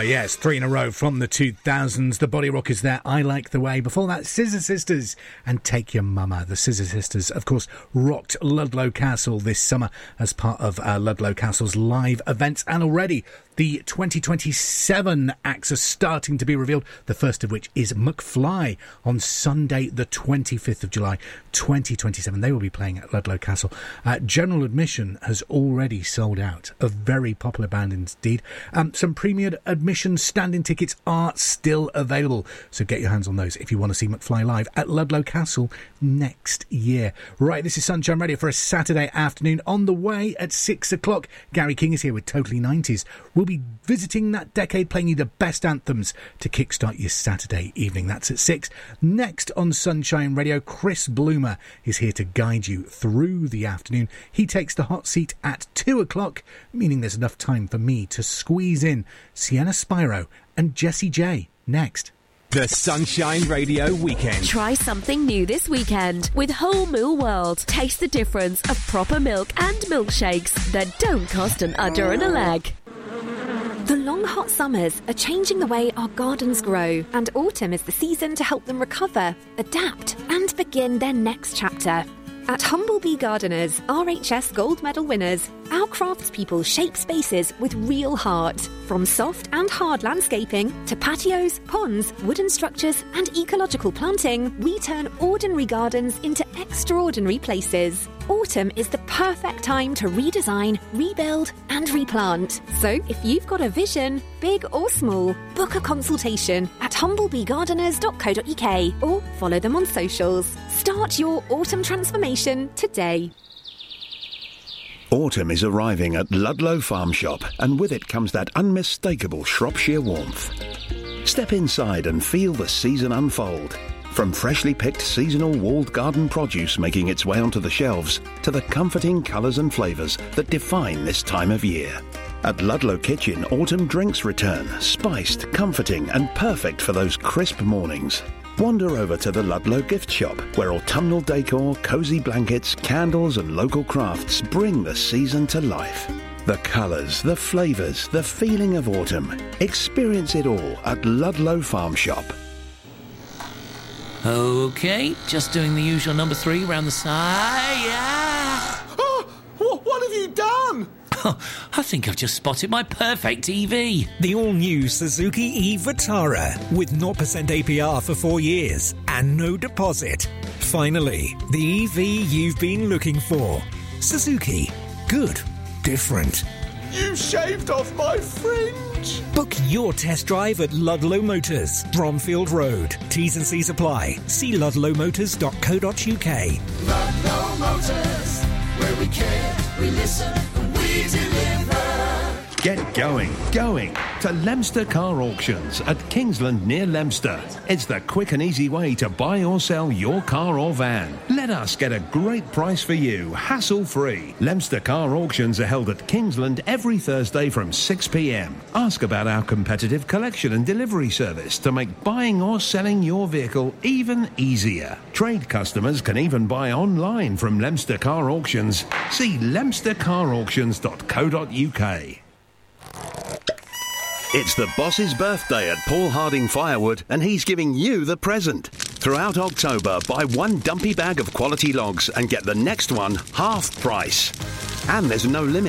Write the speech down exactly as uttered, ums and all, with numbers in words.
yes, three in a row from the two thousands. The Body Rockers there, I Like the Way. Before that, Scissor Sisters and Take Your Mama. The Scissor Sisters, of course, rocked Ludlow Castle this summer as part of uh, Ludlow Castle's live events. And already the twenty twenty-seven acts are starting to be revealed, the first of which is McFly on Sunday the twenty-fifth of July twenty twenty-seven. They will be playing at Ludlow Castle. Uh, general admission has already sold out. A very popular band indeed. Um, some premium admission standing tickets are still available, so get your hands on those if you want to see McFly live at Ludlow Castle next year. Right, this is Sunshine Radio for a Saturday afternoon. On the way at six o'clock, Gary King is here with Totally nineties. We'll be visiting that decade, playing you the best anthems to kickstart your Saturday evening. That's at six. Next on Sunshine Radio, Chris Bloomer is here to guide you through the afternoon. He takes the hot seat at two o'clock, meaning there's enough time for me to squeeze in Sienna Spyro and Jessie J next. The Sunshine Radio Weekend. Try something new this weekend with Whole Mill World. Taste the difference of proper milk and milkshakes that don't cost an udder and a leg. The long hot summers are changing the way our gardens grow, and autumn is the season to help them recover, adapt, and begin their next chapter. At Humblebee Gardeners, R H S Gold Medal winners, our craftspeople shape spaces with real heart. From soft and hard landscaping to patios, ponds, wooden structures and ecological planting, we turn ordinary gardens into extraordinary places. Autumn is the perfect time to redesign, rebuild and replant. So if you've got a vision, big or small, book a consultation at humblebee gardeners dot co dot uk or follow them on socials. Start your autumn transformation today. Autumn is arriving at Ludlow Farm Shop, and with it comes that unmistakable Shropshire warmth. Step inside and feel the season unfold. From freshly picked seasonal walled garden produce making its way onto the shelves to the comforting colours and flavours that define this time of year. At Ludlow Kitchen, autumn drinks return, spiced, comforting and perfect for those crisp mornings. Wander over to the Ludlow gift shop, where autumnal decor, cosy blankets, candles and local crafts bring the season to life. The colours, the flavours, the feeling of autumn. Experience it all at Ludlow Farm Shop. OK, just doing the usual number three round the side. Yeah. Oh, what, what have you done? Oh, I think I've just spotted my perfect E V. The all-new Suzuki e-Vitara with zero percent A P R for four years and no deposit. Finally, the E V you've been looking for. Suzuki. Good. Different. You shaved off my fringe. Book your test drive at Ludlow Motors, Bromfield Road. T's and C's apply. See ludlow motors dot co dot uk. Ludlow Motors, where we care, we listen, and we deliver. Get going, going to Leominster Car Auctions at Kingsland near Leominster. It's the quick and easy way to buy or sell your car or van. Let us get a great price for you, hassle-free. Leominster Car Auctions are held at Kingsland every Thursday from six p m. Ask about our competitive collection and delivery service to make buying or selling your vehicle even easier. Trade customers can even buy online from Leominster Car Auctions. See leominster car auctions dot co dot uk. It's the boss's birthday at Paul Harding Firewood, and he's giving you the present. Throughout October, buy one dumpy bag of quality logs and get the next one half price. And there's no limit.